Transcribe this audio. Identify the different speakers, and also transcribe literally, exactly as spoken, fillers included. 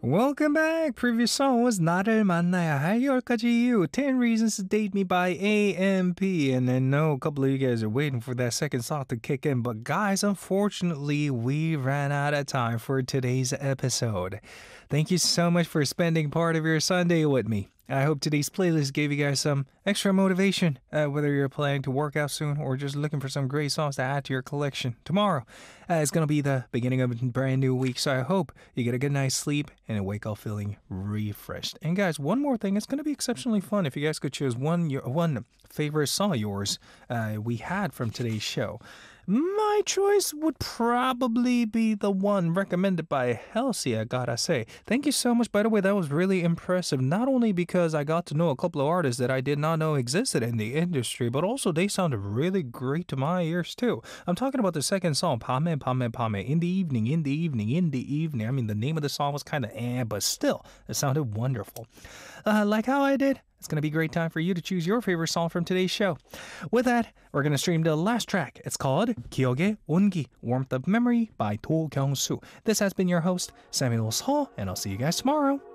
Speaker 1: Welcome back. Previous song was 나를 만나야 할 열 가지 이유, ten Reasons to Date Me by A M P. And I know a couple of you guys are waiting for that second song to kick in. But guys, unfortunately, we ran out of time for today's episode. Thank you so much for spending part of your Sunday with me. I hope today's playlist gave you guys some extra motivation, uh, whether you're planning to work out soon or just looking for some great songs to add to your collection. Tomorrow uh, is going to be the beginning of a brand new week, so I hope you get a good night's sleep and wake up feeling refreshed. And guys, one more thing, it's going to be exceptionally fun if you guys could choose one your, one favorite song of yours uh, we had from today's show. My choice would probably be the one recommended by Halsey, I gotta say. Thank you so much. By the way, that was really impressive. Not only because I got to know a couple of artists that I did not know existed in the industry, but also they sounded really great to my ears too. I'm talking about the second song, 밤에 밤에 밤에, in the evening, in the evening, in the evening. I mean, the name of the song was kind of eh, but still, it sounded wonderful. Uh, like how I did. It's going to be a great time for you to choose your favorite song from today's show. With that, we're going to stream the last track. It's called 기억의 온기, Warmth of Memory by Do Kyung-soo. This has been your host, Samuel Hall, and I'll see you guys tomorrow.